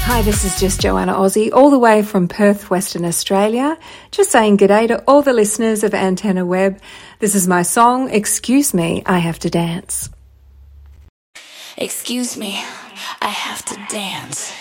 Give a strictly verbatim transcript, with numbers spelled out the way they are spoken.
Hi, this is just Joanna Aussie, all the way from Perth, Western Australia. Just saying g'day to all the listeners of Antenna Web. This is my song, Excuse Me, I Have to Dance. Excuse me, I have to dance.